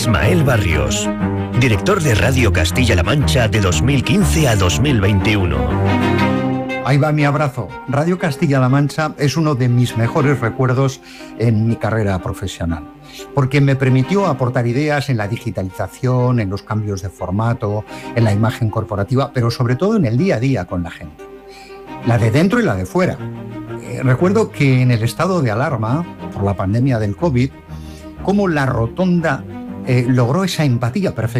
Ismael Barrios, director de Radio Castilla-La Mancha de 2015 a 2021. Ahí va mi abrazo. Radio Castilla-La Mancha es uno de mis mejores recuerdos en mi carrera profesional, porque me permitió aportar ideas en la digitalización, en los cambios de formato, en la imagen corporativa, pero sobre todo en el día a día con la gente, la de dentro y la de fuera. Recuerdo que en el estado de alarma por la pandemia del COVID, cómo La Rotonda logró esa empatía perfecta